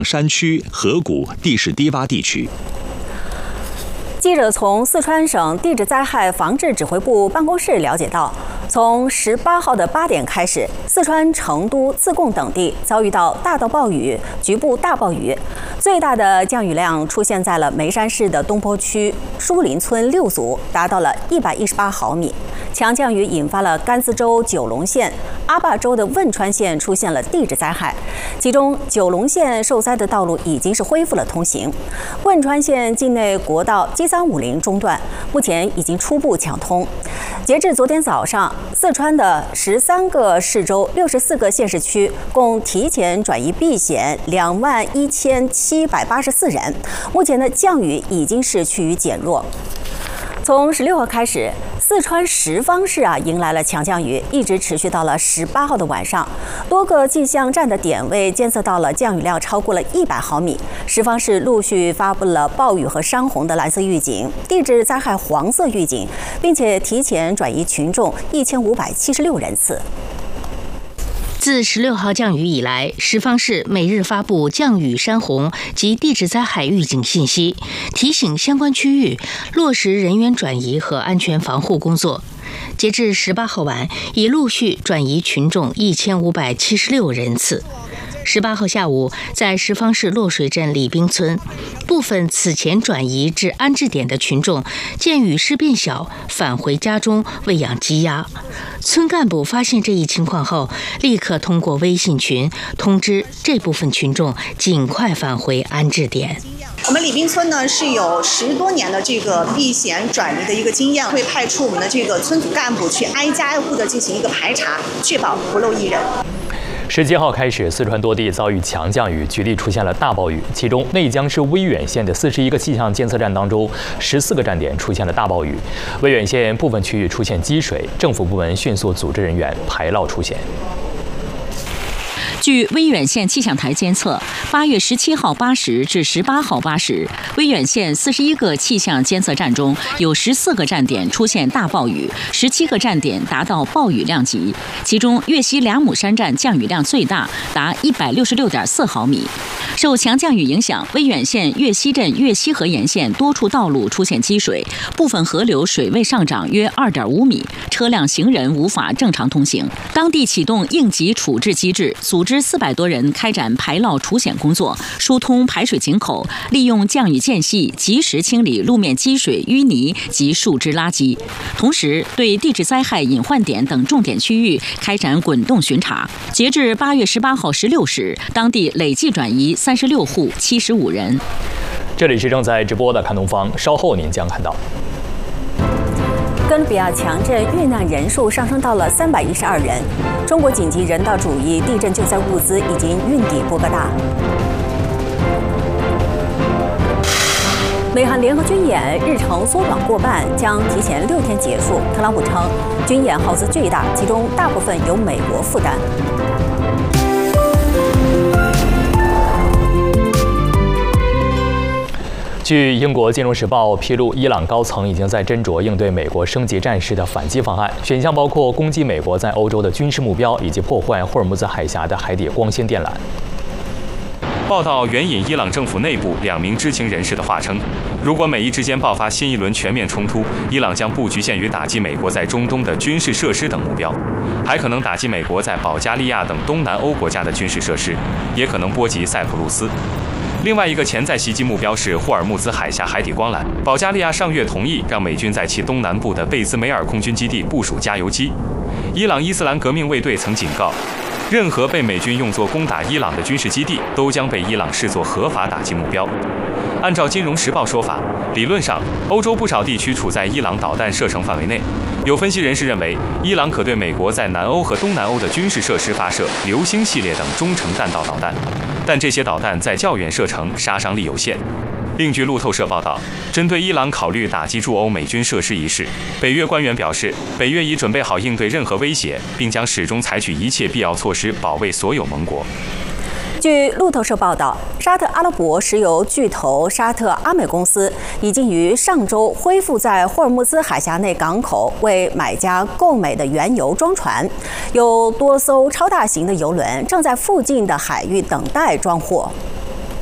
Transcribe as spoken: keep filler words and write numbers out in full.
山区、河谷、地势低洼地区。 记者从四川省地质灾害防治指挥部办公室了解到，从十八号的八点开始，四川成都、自贡等地遭遇到大到暴雨、局部大暴雨，最大的降雨量出现在了眉山市的东坡区舒林村六组，达到了一百一十八毫米。强降雨引发了甘孜州九龙县、阿坝州的汶川县出现了地质灾害，其中九龙县受灾的道路已经是恢复了通行，汶川县境内国道 G三五零中段目前已经初步抢通。截至昨天早上，四川的十三个市州、六十四个县市区共提前转移避险两万一千七百八十四人，目前的降雨已经是趋于减弱。从十六号开始，四川什邡市啊迎来了强降雨，一直持续到了十八号的晚上。多个气象站的点位监测到了降雨量超过了一百毫米。什邡市陆续发布了暴雨和山洪的蓝色预警、地质灾害黄色预警，并且提前转移群众一千五百七十六人次。 自十六号降雨以来，什邡市每日发布降雨、山洪及地质灾害预警信息，提醒相关区域落实人员转移和安全防护工作。截至十八号晚，已陆续转移群众一千五百七十六人次。十八号下午，在什邡市落水镇李滨村，部分此前转移至安置点的群众，见雨势变小，返回家中喂养鸡鸭。村干部发现这一情况后，立刻通过微信群通知这部分群众尽快返回安置点。 我们李滨村呢是有十多年的这个避险转移的一个经验，会派出我们的这个村组干部去挨家挨户的进行一个排查，确保不漏一人。 十七号开始，四川多地遭遇强降雨，局地出现了大暴雨。其中，内江市威远县的四十一个气象监测站当中，十四个站点出现了大暴雨。威远县部分区域出现积水，政府部门迅速组织人员排涝出险。 据威远县气象台监测，八月十七号八时至十八号八时，威远县四十一个气象监测站中有十四个站点出现大暴雨，十七个站点达到暴雨量级。其中，岳西俩亩山站降雨量最大，达一百六十六点四毫米。受强降雨影响，威远县岳西镇岳西河沿线多处道路出现积水，部分河流水位上涨约二点五米，车辆、行人无法正常通行。当地启动应急处置机制，组织四百多人开展排涝除险工作，疏通排水井口，利用降雨间隙及时清理路面积水、淤泥及树枝垃圾。同时，对地质灾害隐患点等重点区域开展滚动巡查。截至八月十八号十六时，当地累计转移三十六户七十五人。 这里是正在直播的看东方，稍后您将看到。 哥伦比亚强震遇难人数上升到了三百一十二人，中国紧急人道主义地震救灾物资已经运抵波哥大。美韩联合军演日程缩短过半，将提前六天结束。特朗普称，军演耗资巨大，其中大部分由美国负担。 据英国《金融时报》披露，伊朗高层已经在斟酌应对美国升级战事的反击方案，选项包括攻击美国在欧洲的军事目标，以及破坏霍尔木兹海峡的海底光纤电缆。 报道援引伊朗政府内部两名知情人士的话称，如果美伊之间爆发新一轮全面冲突，伊朗将不局限于打击美国在中东的军事设施等目标，还可能打击美国在保加利亚等东南欧国家的军事设施，也可能波及塞浦路斯。另外一个潜在袭击目标是霍尔木兹海峡海底光缆。保加利亚上月同意让美军在其东南部的贝兹梅尔空军基地部署加油机。伊朗伊斯兰革命卫队曾警告，任何被美军用作攻打伊朗的军事基地都将被伊朗视作合法打击目标。按照《金融时报》说法，理论上，欧洲不少地区处在伊朗导弹射程范围内。有分析人士认为，伊朗可对美国在南欧和东南欧的军事设施发射流星系列等中程弹道导弹，但这些导弹在较远射程杀伤力有限。另据路透社报道，针对伊朗考虑打击驻欧美军设施一事，北约官员表示，北约已准备好应对任何威胁，并将始终采取一切必要措施保卫所有盟国。 据路透社报道，沙特阿拉伯石油巨头沙特阿美公司已经于上周恢复在霍尔木兹海峡内港口为买家购买的原油装船，有多艘超大型的油轮正在附近的海域等待装货。